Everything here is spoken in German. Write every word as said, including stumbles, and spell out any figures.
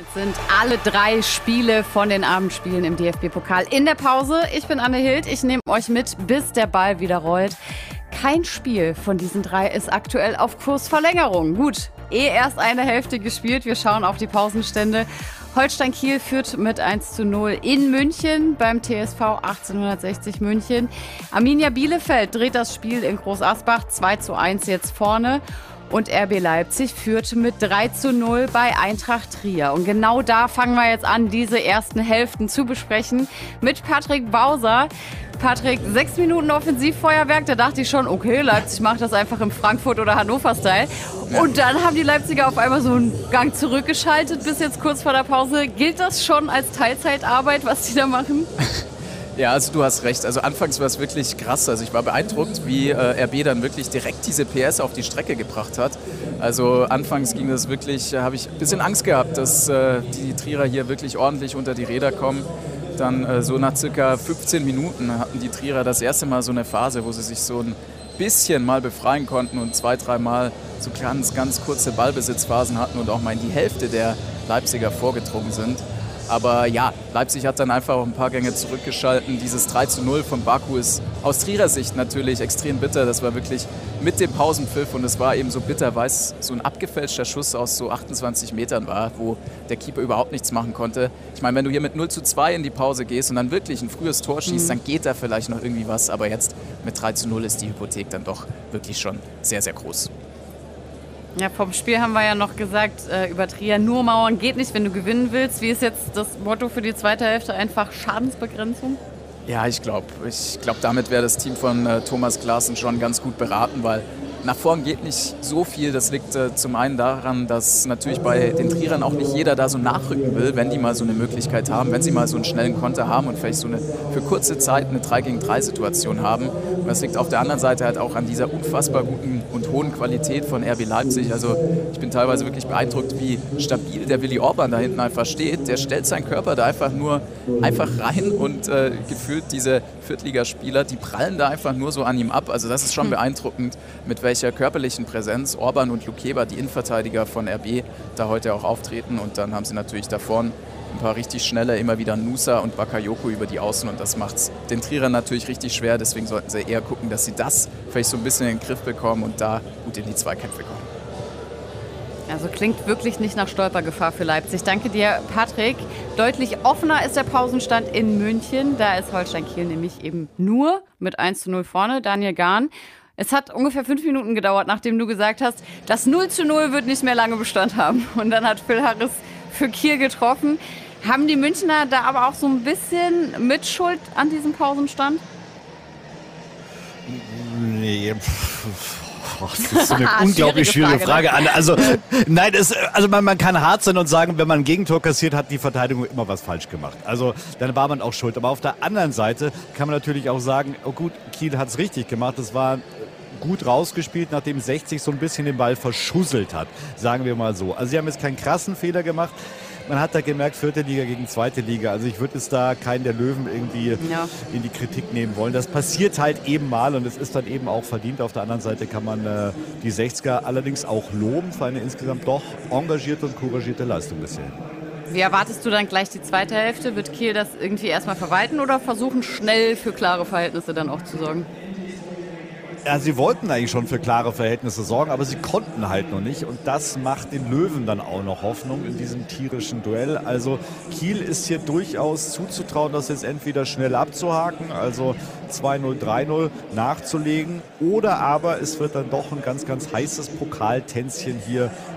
Jetzt sind alle drei Spiele von den Abendspielen im D F B-Pokal in der Pause. Ich bin Anne Hild, ich nehme euch mit, bis der Ball wieder rollt. Kein Spiel von diesen drei ist aktuell auf Kursverlängerung. Gut, eh erst eine Hälfte gespielt. Wir schauen auf die Pausenstände. Holstein Kiel führt mit eins zu null in München beim T S V achtzehnhundertsechzig München. Arminia Bielefeld dreht das Spiel in Groß Asbach zwei zu eins jetzt vorne. Und R B Leipzig führt mit drei zu null bei Eintracht Trier. Und genau da fangen wir jetzt an, diese ersten Hälften zu besprechen mit Patrick Bauser. Patrick, sechs Minuten Offensivfeuerwerk, da dachte ich schon, okay, Leipzig macht das einfach im Frankfurt- oder Hannover-Style. Und dann haben die Leipziger auf einmal so einen Gang zurückgeschaltet, bis jetzt kurz vor der Pause. Gilt das schon als Teilzeitarbeit, was die da machen? Ja, also du hast recht. Also anfangs war es wirklich krass. Also ich war beeindruckt, wie äh, R B dann wirklich direkt diese P S auf die Strecke gebracht hat. Also anfangs ging das wirklich, äh, habe ich ein bisschen Angst gehabt, dass äh, die Trierer hier wirklich ordentlich unter die Räder kommen. Dann äh, so nach circa fünfzehn Minuten hatten die Trierer das erste Mal so eine Phase, wo sie sich so ein bisschen mal befreien konnten und zwei, dreimal so ganz, ganz kurze Ballbesitzphasen hatten und auch mal in die Hälfte der Leipziger vorgedrungen sind. Aber ja, Leipzig hat dann einfach auch ein paar Gänge zurückgeschalten. Dieses drei zu null von Baku ist aus Trierer Sicht natürlich extrem bitter. Das war wirklich mit dem Pausenpfiff und es war eben so bitter, weil es so ein abgefälschter Schuss aus so achtundzwanzig Metern war, wo der Keeper überhaupt nichts machen konnte. Ich meine, wenn du hier mit null zu zwei in die Pause gehst und dann wirklich ein frühes Tor schießt, mhm. dann geht da vielleicht noch irgendwie was. Aber jetzt mit drei zu null ist die Hypothek dann doch wirklich schon sehr, sehr groß. Ja, vom Spiel haben wir ja noch gesagt, äh, über Trier, nur Mauern geht nicht, wenn du gewinnen willst. Wie ist jetzt das Motto für die zweite Hälfte? Einfach Schadensbegrenzung? Ja, ich glaube, ich glaub, damit wäre das Team von äh, Thomas Klaassen schon ganz gut beraten, weil nach vorn geht nicht so viel. Das liegt äh, zum einen daran, dass natürlich bei den Trierern auch nicht jeder da so nachrücken will, wenn die mal so eine Möglichkeit haben, wenn sie mal so einen schnellen Konter haben und vielleicht so eine für kurze Zeit eine drei gegen drei Situation haben. Und das liegt auf der anderen Seite halt auch an dieser unfassbar guten und hohen Qualität von R B Leipzig. Also ich bin teilweise wirklich beeindruckt, wie stabil der Willi Orban da hinten einfach steht. Der stellt seinen Körper da einfach nur einfach rein und äh, gefühlt diese Viertligaspieler, die prallen da einfach nur so an ihm ab. Also das ist schon beeindruckend, mit welcher körperlichen Präsenz Orban und Lukeba, die Innenverteidiger von R B, da heute auch auftreten. Und dann haben sie natürlich da vorne ein paar richtig schnelle, immer wieder Nusa und Bakayoko über die Außen. Und das macht es den Trierern natürlich richtig schwer. Deswegen sollten sie eher gucken, dass sie das vielleicht so ein bisschen in den Griff bekommen und da gut in die Zweikämpfe kommen. Also klingt wirklich nicht nach Stolpergefahr für Leipzig. Danke dir, Patrick. Deutlich offener ist der Pausenstand in München. Da ist Holstein Kiel nämlich eben nur mit eins zu null vorne. Daniel Gahn. Es hat ungefähr fünf Minuten gedauert, nachdem du gesagt hast, das null zu null wird nicht mehr lange Bestand haben. Und dann hat Phil Harris für Kiel getroffen. Haben die Münchner da aber auch so ein bisschen Mitschuld an diesem Pausenstand? Nee, das ist so eine unglaublich schwierige Frage, Frage Anne. Also, nein, es, also man, man kann hart sein und sagen, wenn man ein Gegentor kassiert, hat die Verteidigung immer was falsch gemacht. Also dann war man auch schuld. Aber auf der anderen Seite kann man natürlich auch sagen, oh gut, Kiel hat es richtig gemacht. Es war gut rausgespielt, nachdem sechzig so ein bisschen den Ball verschusselt hat, sagen wir mal so. Also sie haben jetzt keinen krassen Fehler gemacht. Man hat da gemerkt, vierte Liga gegen zweite Liga. Also ich würde es da keinen der Löwen irgendwie ja. in die Kritik nehmen wollen. Das passiert halt eben mal und es ist dann eben auch verdient. Auf der anderen Seite kann man äh, die sechziger allerdings auch loben für eine insgesamt doch engagierte und couragierte Leistung bisher. Wie erwartest du dann gleich die zweite Hälfte? Wird Kiel das irgendwie erstmal verwalten oder versuchen schnell für klare Verhältnisse dann auch zu sorgen? Ja, sie wollten eigentlich schon für klare Verhältnisse sorgen, aber sie konnten halt noch nicht. Und das macht den Löwen dann auch noch Hoffnung in diesem tierischen Duell. Also Kiel ist hier durchaus zuzutrauen, das jetzt entweder schnell abzuhaken, also zwei null, drei null nachzulegen. Oder aber es wird dann doch ein ganz, ganz heißes Pokaltänzchen hier